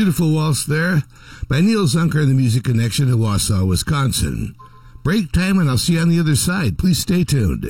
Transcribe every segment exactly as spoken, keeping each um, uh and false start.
beautiful waltz there by Neil Zunker and the Music Connection in Wausau, Wisconsin. Break time, and I'll see you on the other side. Please stay tuned.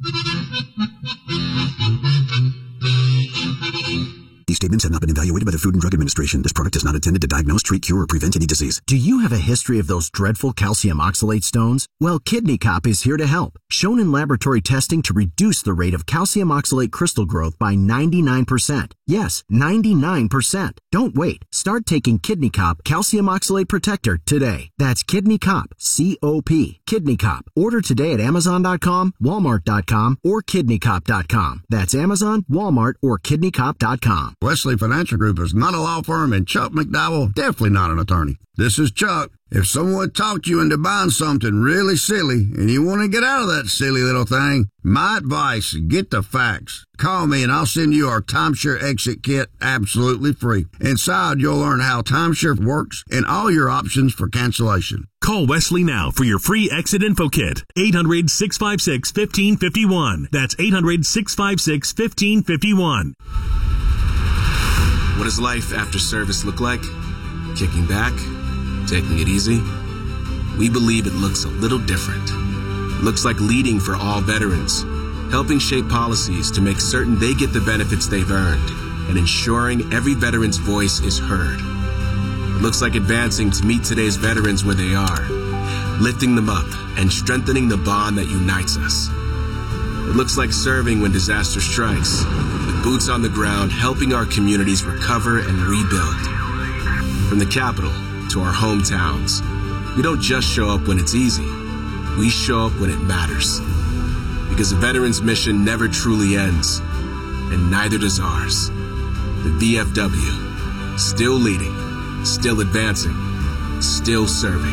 These statements have not been evaluated by the Food and Drug Administration. This product is not intended to diagnose, treat, cure, or prevent any disease. Do you have a history of those dreadful calcium oxalate stones? Well, Kidney Cop is here to help. Shown in laboratory testing to reduce the rate of calcium oxalate crystal growth by ninety-nine percent. Yes, ninety-nine percent. Don't wait. Start taking Kidney Cop Calcium Oxalate Protector today. That's Kidney Cop, C O P. Kidney Cop. Order today at Amazon dot com, Walmart dot com, or Kidney Cop dot com. That's Amazon, Walmart, or Kidney Cop dot com. Wesley Financial Group is not a law firm, and Chuck McDowell definitely not an attorney. This is Chuck. If someone talked you into buying something really silly and you want to get out of that silly little thing, my advice, get the facts. Call me and I'll send you our Timeshare Exit Kit absolutely free. Inside, you'll learn how timeshare works and all your options for cancellation. Call Wesley now for your free Exit Info Kit. eight hundred, six five six, one five five one. That's eight hundred, six five six, one five five one. What does life after service look like? Kicking back? Taking it easy? We believe it looks a little different. It looks like leading for all veterans, helping shape policies to make certain they get the benefits they've earned, and ensuring every veteran's voice is heard. It looks like advancing to meet today's veterans where they are, lifting them up and strengthening the bond that unites us. It looks like serving when disaster strikes, with boots on the ground helping our communities recover and rebuild. From the Capitol to our hometowns, we don't just show up when it's easy. We show up when it matters. Because the veterans' mission never truly ends, and neither does ours. The V F W, still leading, still advancing, still serving.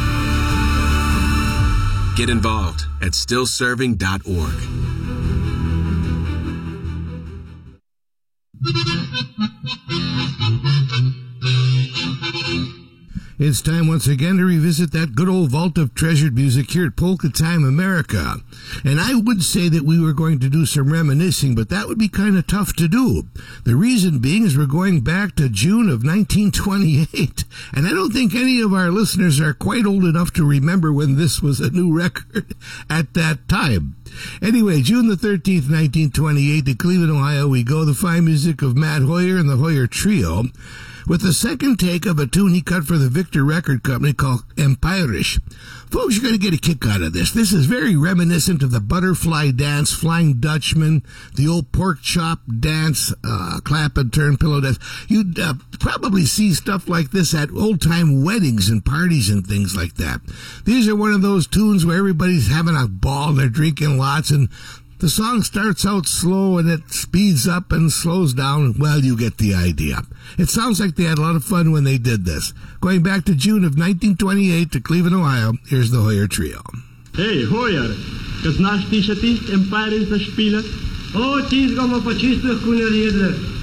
Get involved at still serving dot org. It's time once again to revisit that good old vault of treasured music here at Polka Time America. And I would say that we were going to do some reminiscing, but that would be kind of tough to do. The reason being is we're going back to June of nineteen twenty-eight. And I don't think any of our listeners are quite old enough to remember when this was a new record at that time. Anyway, June the thirteenth, nineteen twenty-eight, to Cleveland, Ohio we go. The fine music of Matt Hoyer and the Hoyer Trio, with the second take of a tune he cut for the Victor Record Company called Empirish. Folks, you're going to get a kick out of this. This is very reminiscent of the Butterfly Dance, Flying Dutchman, the old pork chop dance, uh, clap and turn pillow dance. You'd uh, probably see stuff like this at old-time weddings and parties and things like that. These are one of those tunes where everybody's having a ball, they're drinking lots, and the song starts out slow and it speeds up and slows down. Well, you get the idea. It sounds like they had a lot of fun when they did this. Going back to June of nineteen twenty-eight to Cleveland, Ohio, here's the Hoyer Trio. Hey, Hoyer, că znaš ti še tist Empire zašpilat? O, tist ga mo počistih kuner jedler.